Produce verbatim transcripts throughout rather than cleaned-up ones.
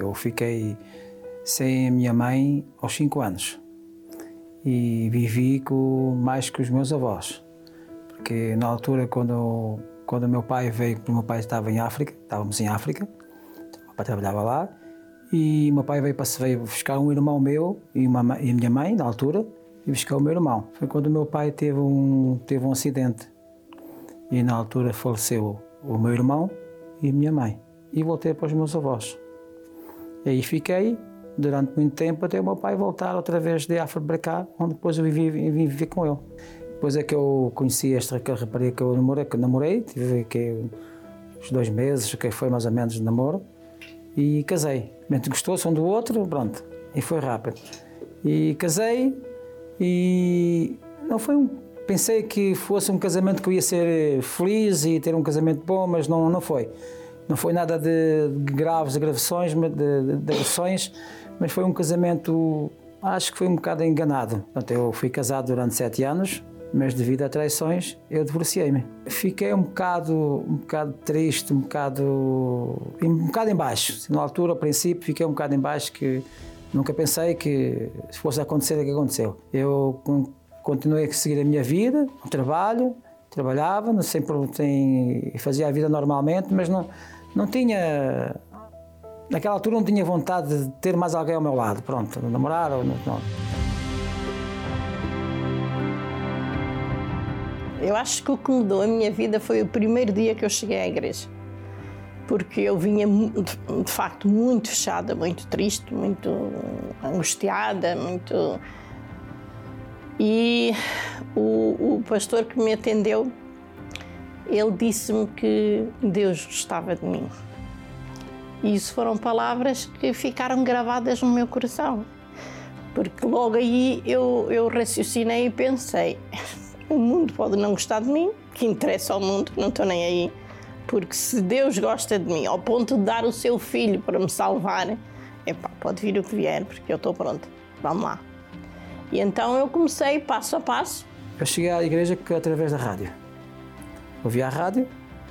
Eu fiquei sem a minha mãe aos cinco anos e vivi com, mais que os meus avós, porque na altura quando, quando o meu pai veio, porque o meu pai estava em África, estávamos em África, o meu pai trabalhava lá, e o meu pai veio, para, veio buscar um irmão meu e, uma, e a minha mãe, na altura, e buscar o meu irmão. Foi quando o meu pai teve um, teve um acidente e na altura faleceu o meu irmão e a minha mãe. E voltei para os meus avós. E aí fiquei durante muito tempo até o meu pai voltar outra vez de África para cá, onde depois eu vim, vim viver com ele. Depois é que eu conheci esta rapariga que eu namorei, que eu namorei, tive aqui uns dois meses, que foi mais ou menos de namoro, e casei. A gente gostou-se um do outro, pronto, e foi rápido. E casei e não foi um... Pensei que fosse um casamento que eu ia ser feliz e ter um casamento bom, mas não, não foi. Não foi nada de, de graves agressões, de, de, de agressões, mas foi um casamento, acho que foi um bocado enganado. Portanto, eu fui casado durante sete anos, mas devido a traições, eu divorciei-me. Fiquei um bocado, um bocado triste, um bocado, um bocado em baixo. Na altura, ao princípio, fiquei um bocado em baixo, que nunca pensei que fosse acontecer o que aconteceu. Eu continuei a seguir a minha vida, o trabalho, trabalhava, sempre fazia a vida normalmente, mas não, não tinha, naquela altura não tinha vontade de ter mais alguém ao meu lado, pronto, namorar ou não. Eu acho que o que mudou a minha vida foi o primeiro dia que eu cheguei à igreja, porque eu vinha de facto muito fechada, muito triste, muito angustiada, muito... E o, o pastor que me atendeu, ele disse-me que Deus gostava de mim. E isso foram palavras que ficaram gravadas no meu coração. Porque logo aí eu, eu raciocinei e pensei, o mundo pode não gostar de mim, que interessa ao mundo, não estou nem aí. Porque se Deus gosta de mim, ao ponto de dar o seu filho para me salvar, epá, pode vir o que vier, porque eu estou pronta, vamos lá. E então eu comecei passo a passo. Eu cheguei à igreja através da rádio. Ouvi a rádio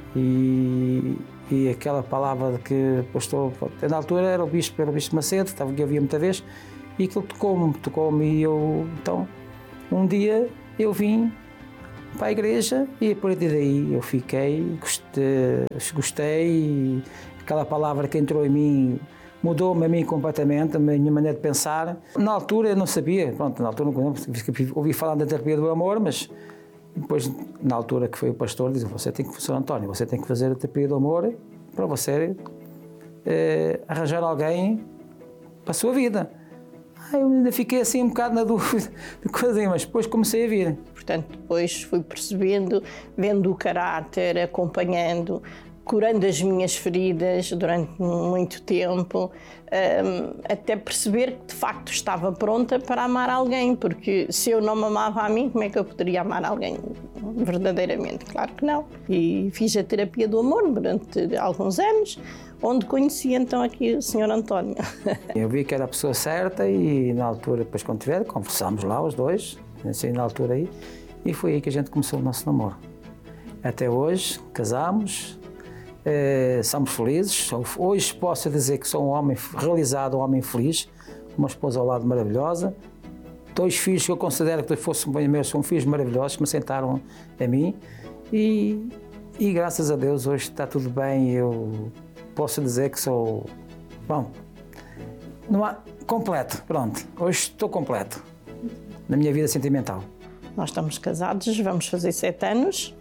e, e aquela palavra que o pastor, na altura era o bispo, era o bispo Macedo, estava que eu ouvia muita vez, e aquilo tocou-me, tocou-me e eu, então, um dia eu vim para a igreja e a partir daí eu fiquei, gostei, gostei e aquela palavra que entrou em mim mudou-me a mim completamente, a minha maneira de pensar. Na altura eu não sabia, pronto, na altura não ouvi falar da terapia do amor, mas depois, na altura que foi o pastor, disse, você tem que fazer, António, você tem que fazer a terapia do amor para você eh, arranjar alguém para a sua vida. Ah, eu ainda fiquei assim um bocado na dúvida de coisa, mas depois comecei a vir. Portanto, depois fui percebendo, vendo o caráter, acompanhando, curando as minhas feridas durante muito tempo, até perceber que de facto estava pronta para amar alguém, porque se eu não me amava a mim, como é que eu poderia amar alguém verdadeiramente? Claro que não. E fiz a terapia do amor durante alguns anos, onde conheci então aqui o senhor António. Eu vi que era a pessoa certa e na altura, depois quando tiver, conversámos lá os dois, assim na altura aí, e foi aí que a gente começou o nosso namoro. Até hoje, casámos. Eh, somos felizes. Hoje posso dizer que sou um homem realizado, um homem feliz, uma esposa ao lado maravilhosa, dois filhos que eu considero que fossem bem meus, são filhos maravilhosos que me sentaram a mim e, e graças a Deus hoje está tudo bem. Eu posso dizer que sou, bom, não há, completo, pronto, hoje estou completo na minha vida sentimental. Nós estamos casados, vamos fazer sete anos.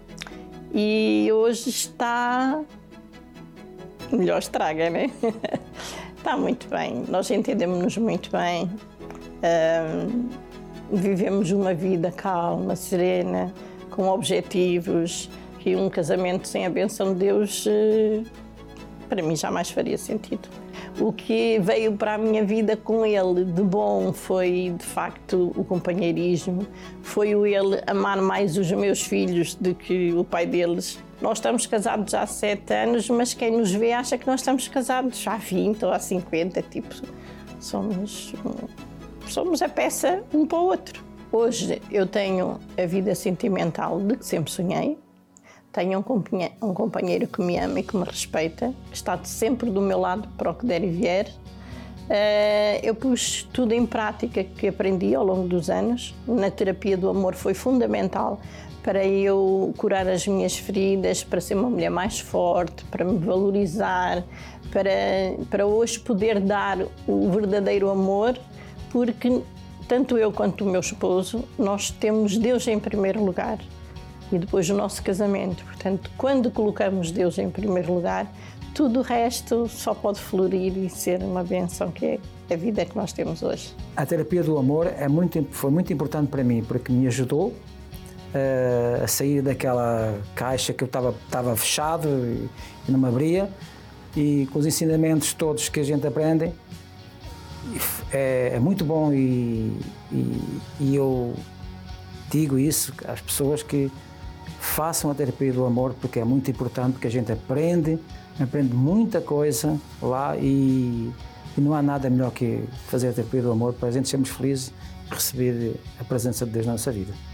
E hoje está melhor estraga, né? Está muito bem, nós entendemos-nos muito bem, um, vivemos uma vida calma, serena, com objetivos, que um casamento sem a bênção de Deus, para mim, jamais faria sentido. O que veio para a minha vida com ele de bom foi, de facto, o companheirismo, foi o ele amar mais os meus filhos do que o pai deles. Nós estamos casados há sete anos, mas quem nos vê acha que nós estamos casados há vinte ou há cinquenta, tipo, somos, somos a peça um para o outro. Hoje eu tenho a vida sentimental de que sempre sonhei, tenho um companheiro, um companheiro que me ama e que me respeita, que está sempre do meu lado para o que der e vier. Uh, eu pus tudo em prática que aprendi ao longo dos anos. Na terapia do amor foi fundamental para eu curar as minhas feridas, para ser uma mulher mais forte, para me valorizar, para, para hoje poder dar o verdadeiro amor, porque tanto eu quanto o meu esposo, nós temos Deus em primeiro lugar e depois o nosso casamento. Portanto, quando colocamos Deus em primeiro lugar, tudo o resto só pode florir e ser uma bênção, que é a vida que nós temos hoje. A terapia do amor é muito, foi muito importante para mim, porque me ajudou uh, a sair daquela caixa que eu estava, estava fechado e, e não me abria, e com os ensinamentos todos que a gente aprende, é, é muito bom e, e, e eu digo isso às pessoas que façam a terapia do amor, porque é muito importante, porque a gente aprende, aprende muita coisa lá e, e não há nada melhor que fazer a terapia do amor para a gente sermos felizes e receber a presença de Deus na nossa vida.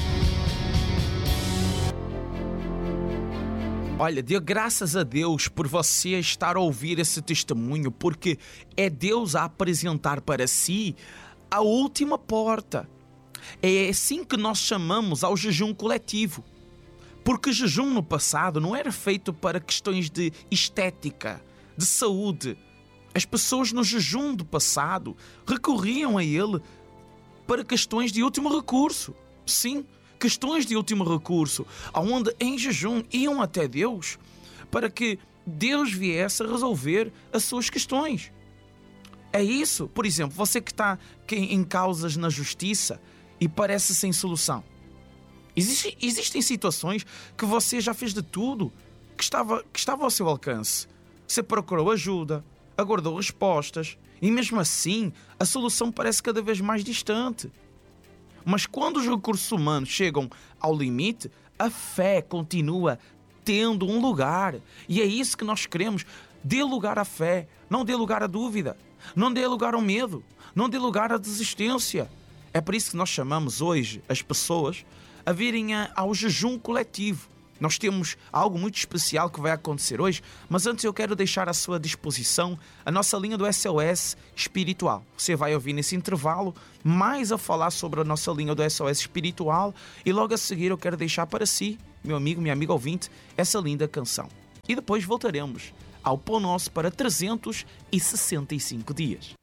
Olha, dê graças a Deus por você estar a ouvir esse testemunho, porque é Deus a apresentar para si a última porta. É assim que nós chamamos ao jejum coletivo. Porque jejum no passado não era feito para questões de estética, de saúde. As pessoas no jejum do passado recorriam a ele para questões de último recurso. Sim, questões de último recurso, onde em jejum iam até Deus para que Deus viesse a resolver as suas questões. É isso. Por exemplo, você que está em causas na justiça e parece sem solução. Existe, existem situações que você já fez de tudo que estava, que estava ao seu alcance. Você procurou ajuda, aguardou respostas e mesmo assim a solução parece cada vez mais distante. Mas quando os recursos humanos chegam ao limite, a fé continua tendo um lugar. E é isso que nós queremos. Dê lugar à fé, não dê lugar à dúvida, não dê lugar ao medo, não dê lugar à desistência. É por isso que nós chamamos hoje as pessoas a virem ao jejum coletivo. Nós temos algo muito especial que vai acontecer hoje, mas antes eu quero deixar à sua disposição a nossa linha do S O S espiritual. Você vai ouvir nesse intervalo mais a falar sobre a nossa linha do S O S espiritual e logo a seguir eu quero deixar para si, meu amigo, minha amiga ouvinte, essa linda canção. E depois voltaremos ao Pão Nosso para trezentos e sessenta e cinco dias.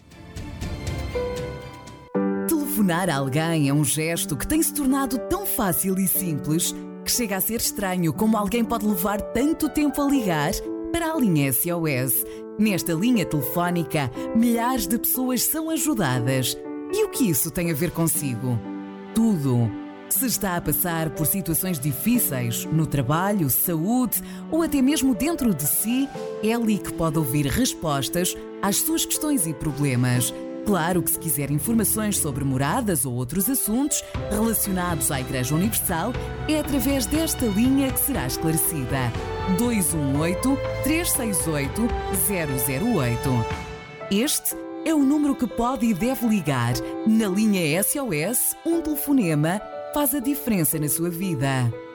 Telefonar a alguém é um gesto que tem se tornado tão fácil e simples que chega a ser estranho como alguém pode levar tanto tempo a ligar para a linha S O S. Nesta linha telefónica, milhares de pessoas são ajudadas. E o que isso tem a ver consigo? Tudo. Se está a passar por situações difíceis no trabalho, saúde ou até mesmo dentro de si, é ali que pode ouvir respostas às suas questões e problemas. Claro que se quiser informações sobre moradas ou outros assuntos relacionados à Igreja Universal, é através desta linha que será esclarecida. dois um oito, três seis oito, zero zero oito. Este é o número que pode e deve ligar. Na linha S O S, um telefonema faz a diferença na sua vida.